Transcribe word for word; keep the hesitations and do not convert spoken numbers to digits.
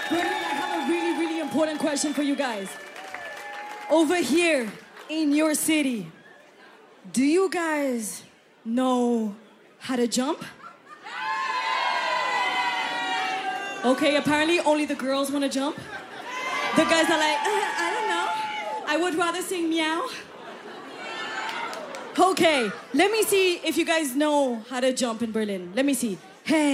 Brennan, I have a really, really important question for you guys. Over here in your city, do you guys know how to jump? Okay, apparently only the girls want to jump. The guys are like, uh, I don't know. I would rather sing meow. Okay, let me see if you guys know how to jump in Berlin. Let me see. Hey.